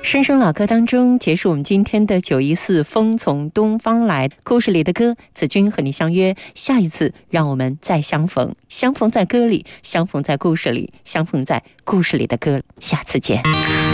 声声老歌当中结束我们今天的914风从东方来，故事里的歌，子君和你相约下一次，让我们再相逢，相逢在歌里，相逢在故事里，相逢在故事里的歌，下次见。